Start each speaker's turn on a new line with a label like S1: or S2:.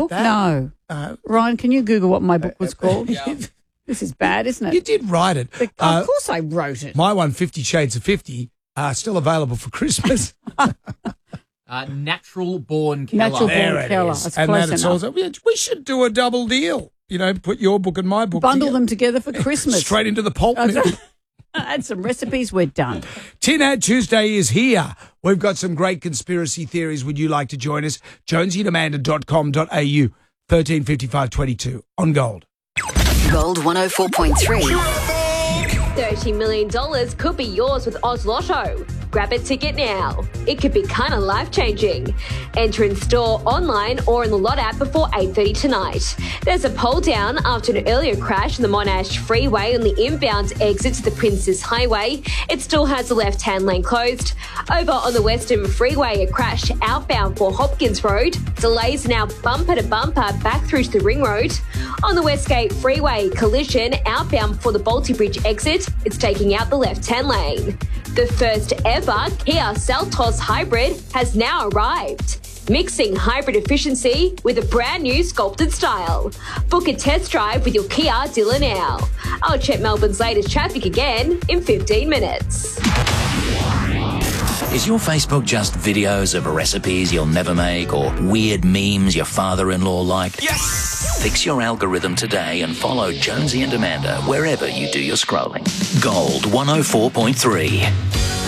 S1: book?
S2: that.
S1: No. Ryan, can you Google what my book was called? This is bad, isn't it?
S2: You did write it.
S1: Of course I wrote it.
S2: My one, 50 Shades of 50, still available for Christmas.
S3: Natural Born Killer.
S1: Natural
S2: There
S1: Born
S2: it
S1: Killer.
S2: is.
S1: That's
S2: And
S1: close
S2: then it's
S1: enough.
S2: also, we should do a double deal. You know, put your book and my book
S1: Bundle
S2: together.
S1: them together for Christmas.
S2: Straight into the pulp mill.
S1: Add some recipes, we're done.
S2: Tin Hat Tuesday is here. We've got some great conspiracy theories. Would you like to join us? JonesyandAmanda.com.au, 135522 on Gold.
S4: Gold 104.3.
S5: $30 million could be yours with Oz Lotto. Grab a ticket now. It could be kind of life-changing. Enter in store, online or in the Lot app before 8:30 tonight. There's a pole down after an earlier crash in the Monash Freeway on the inbound exit to the Princess Highway. It still has the left-hand lane closed. Over on the Western Freeway, a crash outbound for Hopkins Road. Delays now bumper to bumper back through to the Ring Road. On the Westgate Freeway, collision outbound for the Balti Bridge exit. It's taking out the left-hand lane. The first ever Kia Seltos hybrid has now arrived, mixing hybrid efficiency with a brand new sculpted style. Book a test drive with your Kia dealer now. I'll check Melbourne's latest traffic again in 15 minutes.
S6: Is your Facebook just videos of recipes you'll never make or weird memes your father-in-law liked?
S7: Yes!
S6: Fix your algorithm today and follow Jonesy and Amanda wherever you do your scrolling. Gold 104.3.